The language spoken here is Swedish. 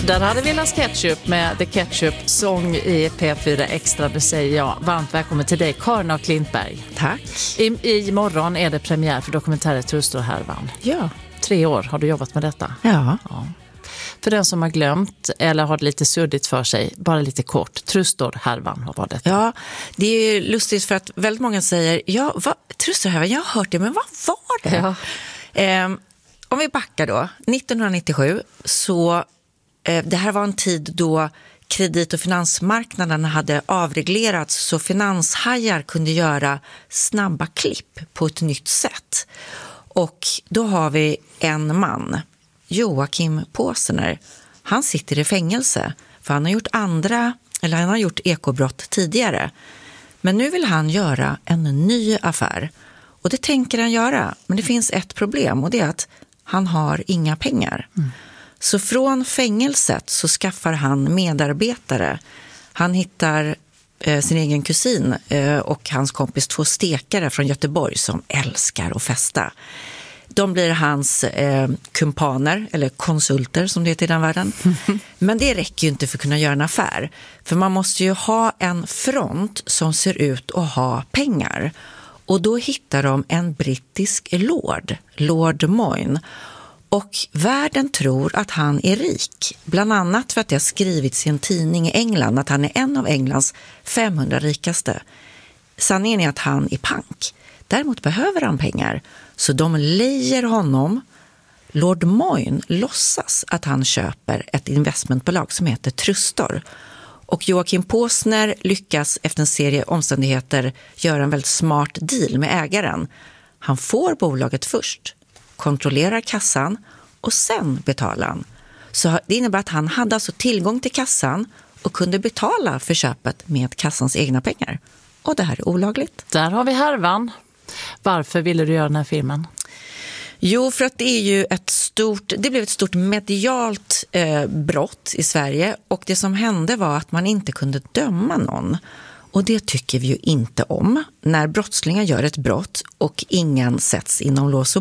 Där hade vi Las Ketchup med The Ketchup sång i P4 Extra. Det säger jag. Varmt välkommen till dig, Karin av Klintberg. Tack. Imorgon är det premiär för dokumentären Trustor-härvan. Ja. 3 år har du jobbat med detta. Ja. För den som har glömt eller har det lite suddigt för sig, bara lite kort. Trustor-härvan, vad var det? Ja, det är ju lustigt för att väldigt många säger, Trustor-härvan, jag har hört det, men vad var det? Ja. Om vi backar då, 1997 så det här var en tid då kredit- och finansmarknaden hade avreglerats så finanshajar kunde göra snabba klipp på ett nytt sätt. Och då har vi en man, Joakim Påsner. Han sitter i fängelse för han har gjort ekobrott tidigare. Men nu vill han göra en ny affär. Och det tänker han göra. Men det finns ett problem och det är att han har inga pengar. Så från fängelset så skaffar han medarbetare. Han hittar sin egen kusin och hans kompis 2 stekare från Göteborg som älskar att festa. De blir hans kumpaner eller konsulter som det heter i den världen. Men det räcker ju inte för att kunna göra en affär. För man måste ju ha en front som ser ut att ha pengar. Och då hittar de en brittisk Lord Moyne. Och världen tror att han är rik. Bland annat för att det har skrivits i en tidning i England att han är en av Englands 500 rikaste. Sanningen är att han är pank. Däremot behöver han pengar. Så de lejer honom. Lord Moyne låtsas att han köper ett investmentbolag som heter Trustor. Och Joakim Påsner lyckas efter en serie omständigheter göra en väldigt smart deal med ägaren. Han får bolaget först, kontrollerar kassan och sen betalar han. Så det innebär att han hade alltså tillgång till kassan och kunde betala för köpet med kassans egna pengar. Och det här är olagligt. Där har vi härvan. Varför ville du göra den här filmen? Jo, för att det är ju det blev ett stort medialt brott i Sverige och det som hände var att man inte kunde döma någon. Och det tycker vi ju inte om när brottslingar gör ett brott och ingen sätts inom lås och